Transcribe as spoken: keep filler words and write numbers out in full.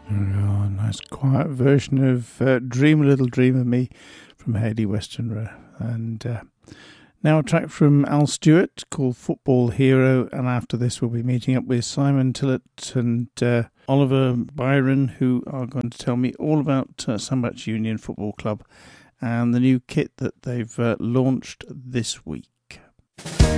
Oh, nice quiet version of uh, Dream a Little Dream of Me from Hayley Westenra. And uh, now a track from Al Stewart called Football Hero. And after this we'll be meeting up with Simon Tillett and uh, Oliver Byron, who are going to tell me all about uh, Sandbach Union Football Club and the new kit that they've uh, launched this week.